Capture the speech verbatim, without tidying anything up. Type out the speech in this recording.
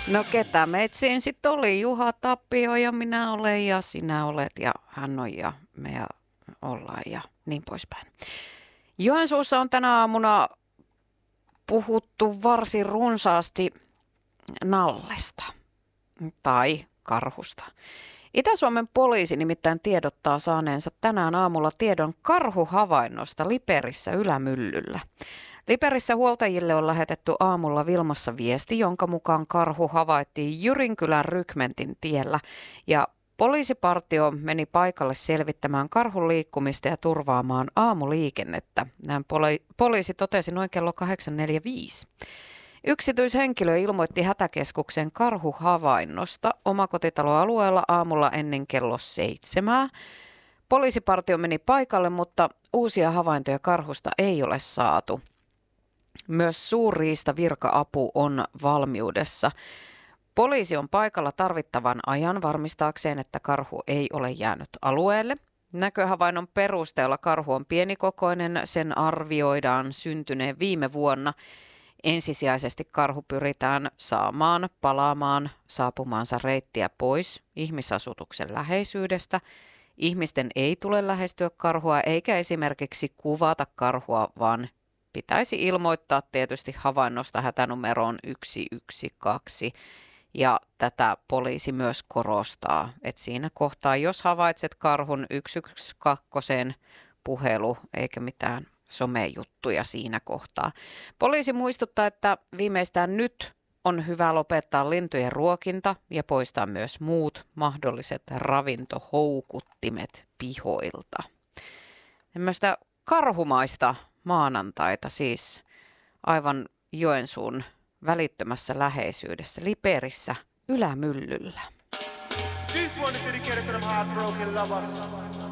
No ketä metsiin sitten oli? Juha Tappio ja minä olen ja sinä olet ja hän on ja me ollaan ja niin poispäin. Joensuussa on tänä aamuna puhuttu varsin runsaasti nallesta tai karhusta. Itä-Suomen poliisi nimittäin tiedottaa saaneensa tänään aamulla tiedon karhuhavainnosta Liperissä Ylämyllyllä. Liperissä huoltajille on lähetetty aamulla Vilmassa viesti, jonka mukaan karhu havaittiin Jyrinkylän Rykmentin tiellä ja poliisipartio meni paikalle selvittämään karhun liikkumista ja turvaamaan aamuliikennettä. Näin poli- poliisi totesi noin kello kahdeksan neljäkymmentäviisi. Yksityishenkilö ilmoitti hätäkeskuksen karhuhavainnosta omakotitaloalueella aamulla ennen kello seitsemää. Poliisipartio meni paikalle, mutta uusia havaintoja karhusta ei ole saatu. Myös suurriista virka-apu on valmiudessa. Poliisi on paikalla tarvittavan ajan varmistaakseen, että karhu ei ole jäänyt alueelle. Näköhavainnon perusteella karhu on pienikokoinen, sen arvioidaan syntyneen viime vuonna. Ensisijaisesti karhu pyritään saamaan palaamaan saapumaansa reittiä pois ihmisasutuksen läheisyydestä. Ihmisten ei tule lähestyä karhua eikä esimerkiksi kuvata karhua, vaan pitäisi ilmoittaa tietysti havainnosta hätänumeroon yksi yksi kaksi. Ja tätä poliisi myös korostaa, että siinä kohtaa, jos havaitset karhun yksi yksi kaksi puhelu eikä mitään somejuttuja siinä kohtaa. Poliisi muistuttaa, että viimeistään nyt on hyvä lopettaa lintujen ruokinta ja poistaa myös muut mahdolliset ravintohoukuttimet pihoilta. Tämmöistä karhumaista maanantaita siis aivan Joensuun välittömässä läheisyydessä Liperissä Ylämyllyllä. This one is dedicated to them heartbroken lovers.